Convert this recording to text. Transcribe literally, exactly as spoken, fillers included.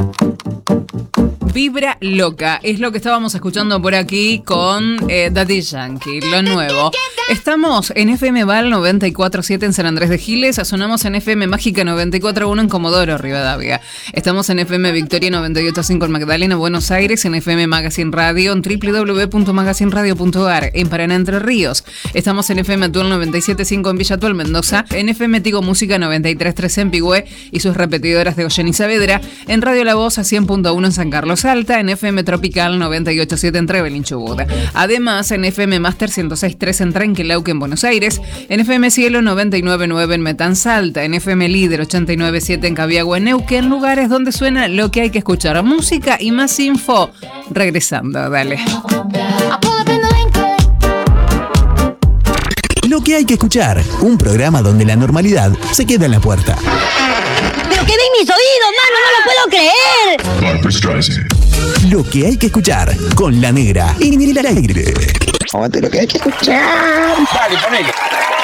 Vibra Loca, es lo que estábamos escuchando por aquí con eh, Daddy Yankee, lo nuevo. Estamos en F M Val noventa y cuatro punto siete en San Andrés de Giles, sonamos en F M Mágica noventa y cuatro punto uno en Comodoro Rivadavia. Estamos en F M Victoria noventa y ocho punto cinco en Magdalena, Buenos Aires, en F M Magazine Radio, en doble u doble u doble u punto magazine radio punto a r, en Paraná, Entre Ríos. Estamos en F M Atuel noventa y siete punto cinco en Villa Atuel, Mendoza, en F M Tigo Música noventa y tres punto tres en Pigüé y sus repetidoras de Goyen y Saavedra, en Radio La Voz a cien punto uno en San Carlos Alta, en F M Tropical noventa y ocho punto siete en Trevelin, Chubut. Además, en F M Master ciento seis punto tres en Trenquelauque, en Buenos Aires, en F M Cielo noventa y nueve punto nueve en Metán, Salta, en F M Líder ochenta y nueve punto siete en Cabiagua, en Neuquén, lugares donde suena lo que hay que escuchar. Música y más info regresando, dale. Lo que hay que escuchar, un programa donde la normalidad se queda en la puerta. ¡Pero qué ven mis oídos, mano! ¡No lo puedo creer! Barbra Streisand. Lo que hay que escuchar, con La Negra en el aire. Aguante lo que hay que escuchar. Dale, ponele.